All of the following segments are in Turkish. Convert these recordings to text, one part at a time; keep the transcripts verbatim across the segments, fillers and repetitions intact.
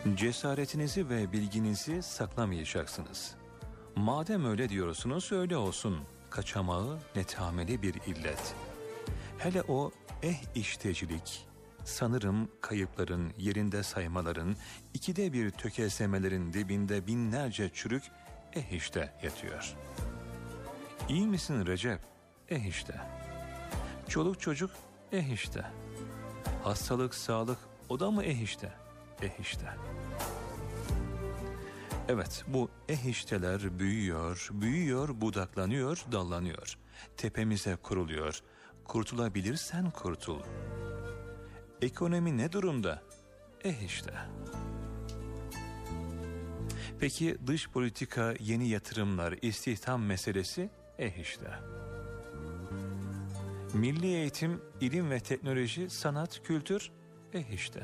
Cesaretinizi ve bilginizi saklamayacaksınız. Madem öyle diyorsunuz öyle olsun. Kaçamağı netameli bir illet. Hele o eh iştecilik, sanırım kayıpların, yerinde saymaların, ikide bir tökezlemelerin dibinde binlerce çürük eh işte yatıyor. İyi misin Recep? Eh işte. Çoluk çocuk? Eh işte. Hastalık, sağlık, o da mı eh işte? Eh işte. Evet, bu eh işteler büyüyor, büyüyor, budaklanıyor, dallanıyor. Tepemize kuruluyor. Kurtulabilirsen kurtul. Ekonomi ne durumda? Eh işte. Peki dış politika, yeni yatırımlar, istihdam meselesi? Eh işte. Milli eğitim, ilim ve teknoloji, sanat, kültür? Eh işte.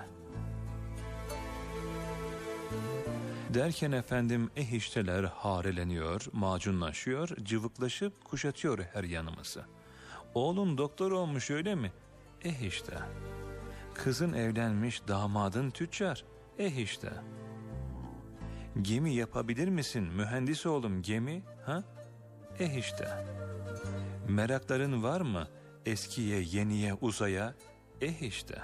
Derken efendim eh işteler hareleniyor, macunlaşıyor, cıvıklaşıp kuşatıyor her yanımızı. Oğlun doktor olmuş öyle mi? Eh işte. Kızın evlenmiş, damadın tüccar. Eh işte. Gemi yapabilir misin mühendis oğlum, gemi? Ha? Eh işte. Merakların var mı eskiye, yeniye, uzaya? Eh işte.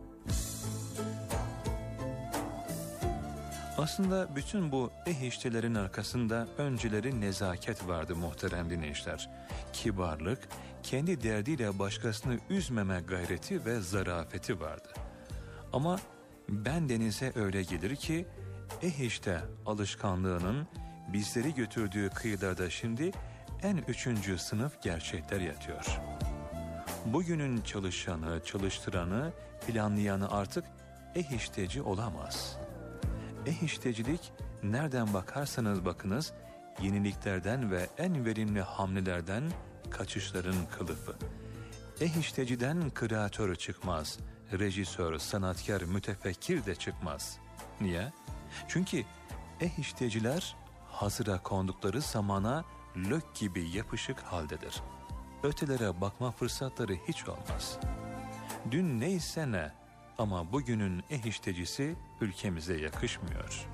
Aslında bütün bu eh iştelerin arkasında önceleri nezaket vardı muhterem dinleyiciler. Kibarlık, kendi derdiyle başkasını üzmeme gayreti ve zarafeti vardı. Ama ben denize öyle gelir ki eh işte alışkanlığının bizleri götürdüğü kıyılarda şimdi en üçüncü sınıf gerçekler yatıyor. Bugünün çalışanı, çalıştıranı, planlayanı artık eh işteci olamaz. Eh iştecilik nereden bakarsanız bakınız yeniliklerden ve en verimli hamlelerden kaçışların kılıfı. Eh işteciden kreatör çıkmaz, rejisör, sanatkar, mütefekkir de çıkmaz. Niye? Çünkü eh işteciler hazıra kondukları zamana lök gibi yapışık haldedir. Ötelere bakma fırsatları hiç olmaz. Dün neyse ne, ama bugünün eh iştecisi ülkemize yakışmıyor.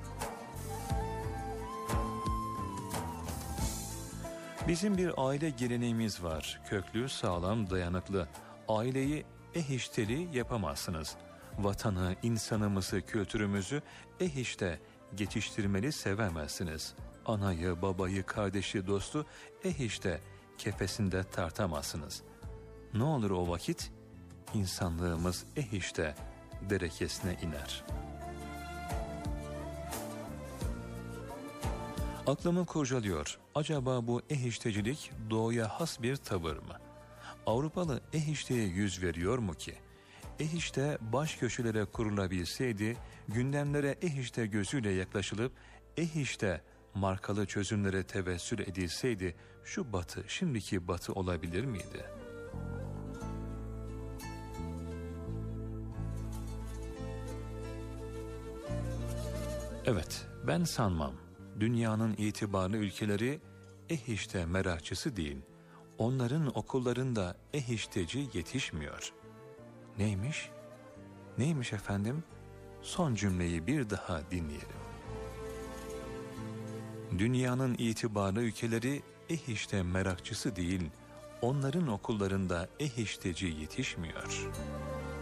Bizim bir aile geleneğimiz var. Köklü, sağlam, dayanıklı. Aileyi eh işteli yapamazsınız. Vatanı, insanımızı, kültürümüzü eh işte geçiştirmeli sevemezsiniz. Anayı, babayı, kardeşi, dostu eh işte kefesinde tartamazsınız. Ne olur o vakit? İnsanlığımız eh işte derekesine iner. Aklımı kurcalıyor. Acaba bu eh iştecilik doğuya has bir tavır mı? Avrupalı eh işteye yüz veriyor mu ki? Eh işte baş köşelere kurulabilseydi, gündemlere eh işte gözüyle yaklaşılıp eh işte markalı çözümlere tevessül edilseydi şu batı şimdiki batı olabilir miydi? Evet, ben sanmam. Dünyanın itibarlı ülkeleri eh işte merakçısı değil. Onların okullarında eh işteci yetişmiyor. Neymiş? Neymiş efendim? Son cümleyi bir daha dinleyelim. Dünyanın itibarlı ülkeleri eh işte merakçısı değil, onların okullarında eh işteci yetişmiyor.